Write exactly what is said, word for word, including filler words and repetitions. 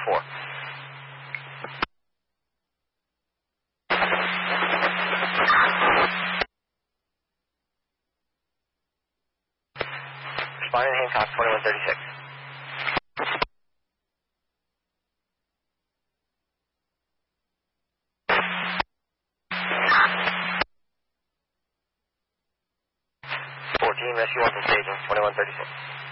four. Responding to Hancock, twenty-one thirty-six. fourteen, rescue one from staging, twenty-one thirty-six.